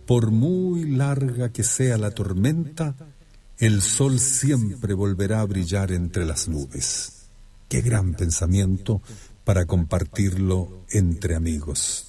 por muy larga que sea la tormenta, el sol siempre volverá a brillar entre las nubes. Qué gran pensamiento para compartirlo entre amigos.